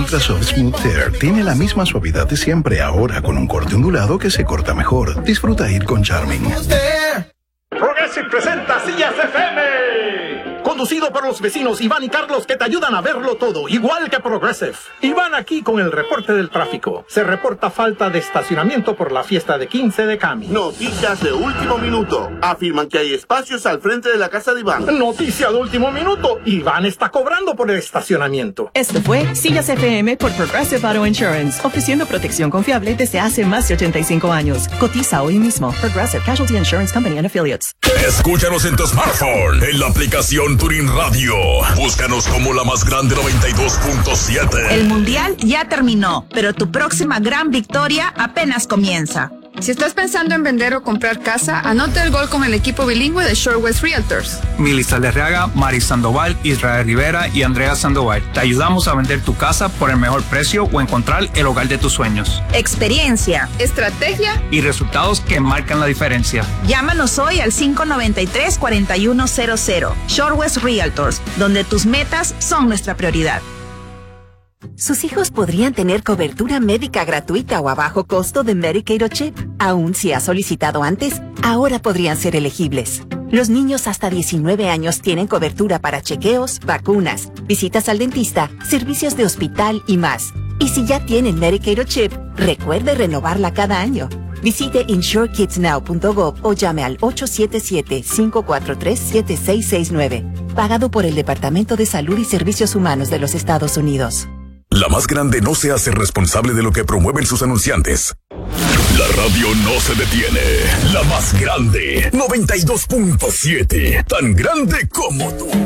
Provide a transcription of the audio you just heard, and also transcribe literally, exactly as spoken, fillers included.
Ultra Soft Smooth Tear tiene la misma suavidad de siempre, ahora con un corte ondulado que se corta mejor. Disfruta ir con Charming. Progressive presenta Sillas F M. Conducido por los vecinos Iván y Carlos, que te ayudan a verlo todo, igual que Progressive. Iván aquí con el reporte del tráfico. Se reporta falta de estacionamiento por la fiesta de quince de Cami. Noticias de último minuto. Afirman que hay espacios al frente de la casa de Iván. Noticia de último minuto. Iván está cobrando por el estacionamiento. Esto fue Sillas F M por Progressive Auto Insurance, ofreciendo protección confiable desde hace más de ochenta y cinco años. Cotiza hoy mismo. Progressive Casualty Insurance Company and Affiliates. Escúchanos en tu smartphone, en la aplicación Tuning Radio. Búscanos como La Más Grande noventa y dos punto siete. El Mundial ya terminó, pero tu próxima gran victoria apenas comienza. Si estás pensando en vender o comprar casa, anota el gol con el equipo bilingüe de Shore West Realtors. Mili Saldarriaga, Mari Sandoval, Israel Rivera y Andrea Sandoval. Te ayudamos a vender tu casa por el mejor precio o encontrar el hogar de tus sueños. Experiencia, estrategia y resultados que marcan la diferencia. Llámanos hoy al cinco nueve tres, cuatro uno cero cero. Shore West Realtors, donde tus metas son nuestra prioridad. Sus hijos podrían tener cobertura médica gratuita o a bajo costo de Medicaid o CHIP. Aún si ha solicitado antes, ahora podrían ser elegibles. Los niños hasta diecinueve años tienen cobertura para chequeos, vacunas, visitas al dentista, servicios de hospital y más. Y si ya tienen Medicaid o CHIP, recuerde renovarla cada año. Visite insure kids now punto gov o llame al ocho siete siete, cinco cuatro tres, siete seis seis nueve. Pagado por el Departamento de Salud y Servicios Humanos de los Estados Unidos. La Más Grande no se hace responsable de lo que promueven sus anunciantes. La radio no se detiene. La Más Grande, noventa y dos punto siete. Tan grande como tú.